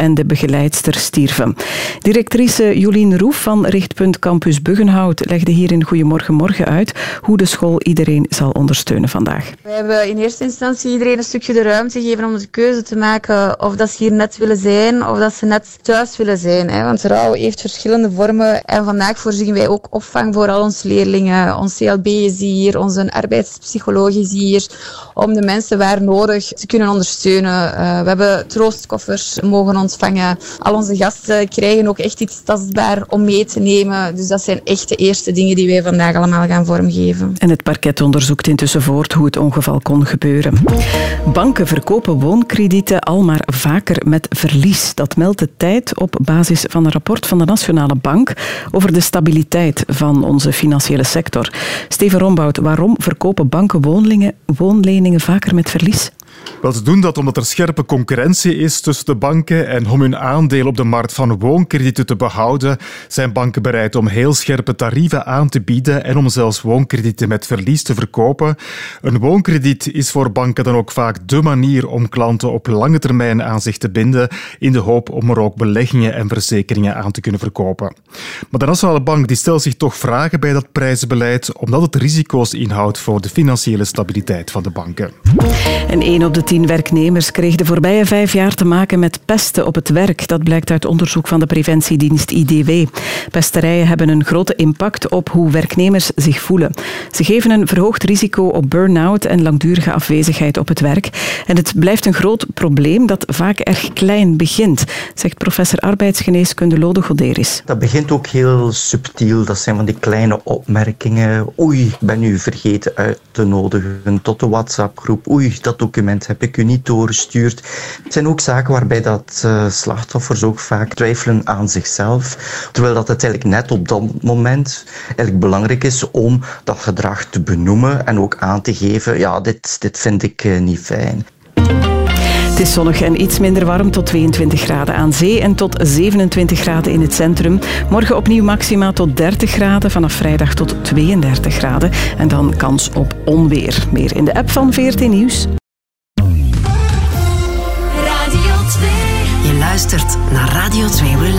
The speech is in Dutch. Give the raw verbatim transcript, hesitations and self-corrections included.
en de begeleidster stierven. Directrice Jolien Roef van Richtpunt Campus Buggenhout legde hier in Goedemorgen Morgen uit hoe de school iedereen zal ondersteunen vandaag. We hebben in eerste instantie iedereen een stukje de ruimte gegeven om de keuze te maken of dat ze hier net willen zijn of dat ze net thuis willen zijn. Hè? Want rouw heeft verschillende vormen en vandaag voorzien wij ook opvang voor al onze leerlingen. Ons C L B is hier, onze arbeidspsycholoog is hier, om de mensen waar nodig te kunnen ondersteunen. Uh, we hebben troostkoffers mogen ontvangen. Al onze gasten krijgen ook echt iets tastbaar om mee te nemen. Dus dat zijn echt de eerste dingen die wij vandaag allemaal gaan vormgeven. En het parket onderzoekt intussen voort hoe het ongeval kon gebeuren. Banken verkopen woonkredieten al maar vaker met verlies. Dat meldt de Tijd op basis van een rapport van de Nationale Bank over de stabiliteit van onze financiële sector. Steven Rombout, waarom verkopen banken woonlingen, woonleningen vaker met verlies? Wel, ze doen dat omdat er scherpe concurrentie is tussen de banken en om hun aandeel op de markt van woonkredieten te behouden, zijn banken bereid om heel scherpe tarieven aan te bieden en om zelfs woonkredieten met verlies te verkopen. Een woonkrediet is voor banken dan ook vaak dé manier om klanten op lange termijn aan zich te binden, in de hoop om er ook beleggingen en verzekeringen aan te kunnen verkopen. Maar de Nationale Bank die stelt zich toch vragen bij dat prijzenbeleid, omdat het risico's inhoudt voor de financiële stabiliteit van de banken. En één op de tien werknemers kreeg de voorbije vijf jaar te maken met pesten op het werk. Dat blijkt uit onderzoek van de preventiedienst I D W. Pesterijen hebben een grote impact op hoe werknemers zich voelen. Ze geven een verhoogd risico op burn-out en langdurige afwezigheid op het werk. En het blijft een groot probleem dat vaak erg klein begint, zegt professor arbeidsgeneeskunde Lode Goderis. Dat begint ook heel subtiel. Dat zijn van die kleine opmerkingen. Oei, ik ben u vergeten uit te nodigen tot de WhatsApp-groep. Oei, dat document heb ik u niet doorgestuurd. Het zijn ook zaken waarbij dat uh, slachtoffers ook vaak twijfelen aan zichzelf. Terwijl dat het eigenlijk net op dat moment eigenlijk belangrijk is om dat gedrag te benoemen en ook aan te geven, ja, dit, dit vind ik uh, niet fijn. Het is zonnig en iets minder warm, tot tweeëntwintig graden aan zee en tot zevenentwintig graden in het centrum. Morgen opnieuw maxima tot dertig graden, vanaf vrijdag tot tweeëndertig graden. En dan kans op onweer. Meer in de app van V R T Nieuws. Radio twee. Je luistert naar Radio twee Relax.